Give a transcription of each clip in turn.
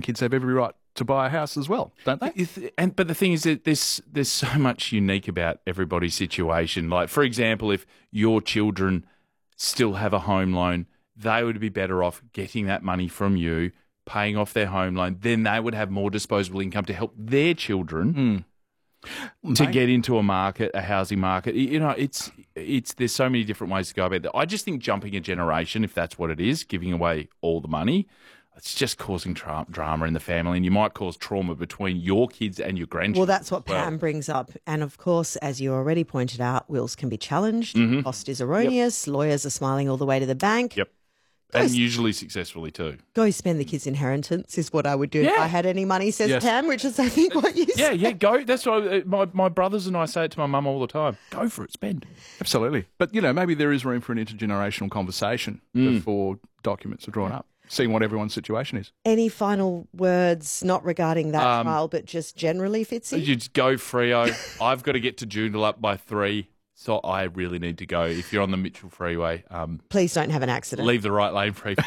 kids have every right to buy a house as well, don't they? But the thing is that there's so much unique about everybody's situation. Like, for example, if your children still have a home loan, they would be better off getting that money from you, paying off their home loan. Then they would have more disposable income to help their children to get into a housing market. You know, it's there's so many different ways to go about that. I just think jumping a generation, if that's what it is, giving away all the money, it's just causing drama in the family, and you might cause trauma between your kids and your grandchildren. Well, that's what Pam brings up. And, of course, as you already pointed out, wills can be challenged. Cost is erroneous. Yep. Lawyers are smiling all the way to the bank. Yep. And usually successfully too. Go spend the kids' inheritance is what I would do if I had any money, says Pam, which is, I think, what you said. Yeah, go. That's what my brothers and I say it to my mum all the time. Go for it, spend. Absolutely. But, you know, maybe there is room for an intergenerational conversation before documents are drawn up, seeing what everyone's situation is. Any final words, not regarding that trial, but just generally, Fitzy? You just go, Freo. I've got to get to Joondalup by 3. So I really need to go. If you're on the Mitchell Freeway, please don't have an accident. Leave the right lane free.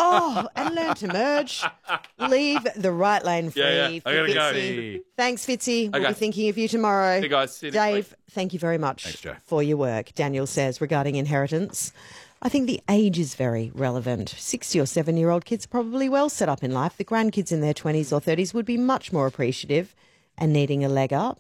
And learn to merge. Leave the right lane free. Yeah. I gotta Fitzy. go. Thanks, Fitzy. We'll be thinking of you tomorrow. Hey guys, see you next Dave, week. thank you very much Thanks, Joe. for your work. Daniel says regarding inheritance, I think the age is very relevant. 60 or 7-year-old kids are probably well set up in life. The grandkids in their 20s or 30s would be much more appreciative and needing a leg up.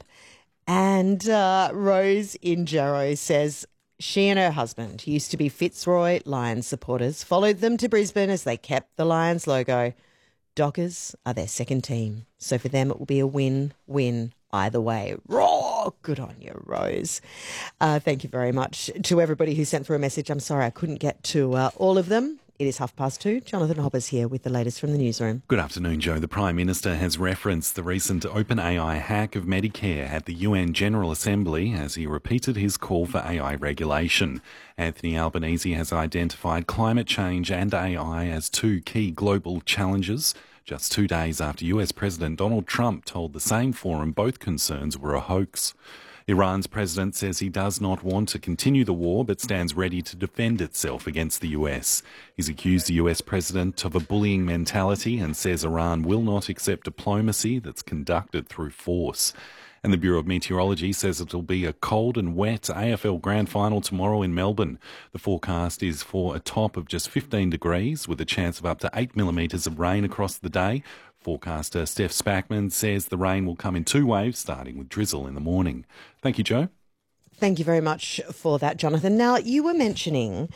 And Rose in Jarrow says she and her husband used to be Fitzroy Lions supporters, followed them to Brisbane as they kept the Lions logo. Dockers are their second team, so for them it will be a win-win either way. Raw! Good on you, Rose. Thank you very much to everybody who sent through a message. I'm sorry I couldn't get to all of them. It is 2:30. Jonathan Hopper's here with the latest from the newsroom. Good afternoon, Joe. The Prime Minister has referenced the recent OpenAI hack of Medicare at the UN General Assembly as he repeated his call for AI regulation. Anthony Albanese has identified climate change and AI as two key global challenges, just 2 days after US President Donald Trump told the same forum both concerns were a hoax. Iran's president says he does not want to continue the war but stands ready to defend itself against the US. He's accused the US president of a bullying mentality and says Iran will not accept diplomacy that's conducted through force. And the Bureau of Meteorology says it'll be a cold and wet AFL Grand Final tomorrow in Melbourne. The forecast is for a top of just 15 degrees with a chance of up to 8 millimetres of rain across the day. Forecaster Steph Spackman says the rain will come in 2 waves, starting with drizzle in the morning. Thank you, Joe. Thank you very much for that, Jonathan. Now, you were mentioning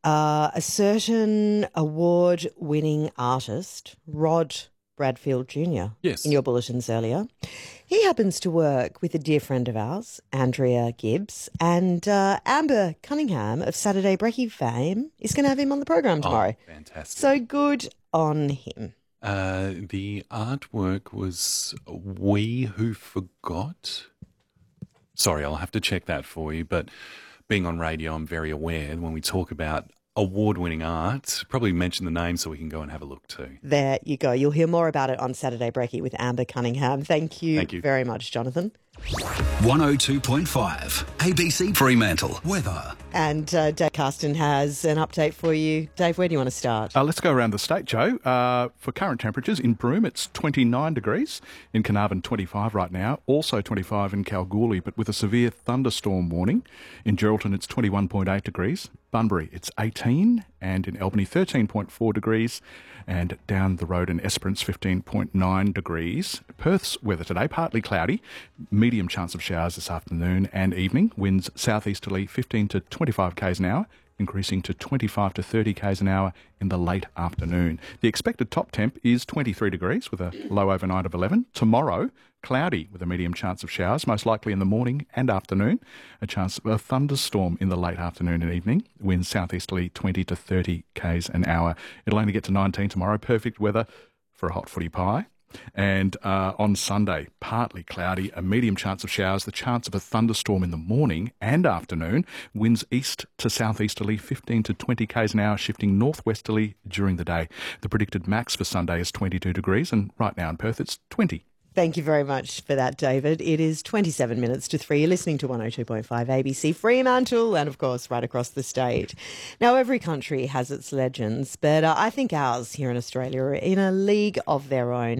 a certain award-winning artist, Rod Bradfield Jr., Yes, in your bulletins earlier. He happens to work with a dear friend of ours, Andrea Gibbs, and Amber Cunningham of Saturday Brekkie fame is going to have him on the program tomorrow. Oh, fantastic. So good on him. The artwork was We Who Forgot. Sorry, I'll have to check that for you. But being on radio, I'm very aware when we talk about award-winning art, probably mention the name so we can go and have a look too. There you go. You'll hear more about it on Saturday Brekkie with Amber Cunningham. Thank you very much, Jonathan. 102.5 ABC Fremantle weather. And Dave Carsten has an update for you. Dave, where do you want to start? Let's go around the state, Joe. For current temperatures, in Broome, it's 29 degrees. In Carnarvon, 25 right now. Also 25 in Kalgoorlie, but with a severe thunderstorm warning. In Geraldton, it's 21.8 degrees. Bunbury, it's 18. And in Albany, 13.4 degrees. And down the road in Esperance, 15.9 degrees. Perth's weather today, partly cloudy. Medium chance of showers this afternoon and evening. Winds southeasterly 15 to 25 k's an hour, increasing to 25 to 30 k's an hour in the late afternoon. The expected top temp is 23 degrees with a low overnight of 11. Tomorrow, cloudy with a medium chance of showers, most likely in the morning and afternoon. A chance of a thunderstorm in the late afternoon and evening. Winds southeasterly 20 to 30 k's an hour. It'll only get to 19 tomorrow. Perfect weather for a hot footy pie. And on Sunday, partly cloudy, a medium chance of showers, the chance of a thunderstorm in the morning and afternoon. Winds east to southeasterly 15 to 20 k's an hour, shifting northwesterly during the day. The predicted max for Sunday is 22 degrees, and right now in Perth it's 20. Thank you very much for that, David. It is 27 minutes to 3. You're listening to 102.5 ABC Fremantle and, of course, right across the state. Now, every country has its legends, but I think ours here in Australia are in a league of their own.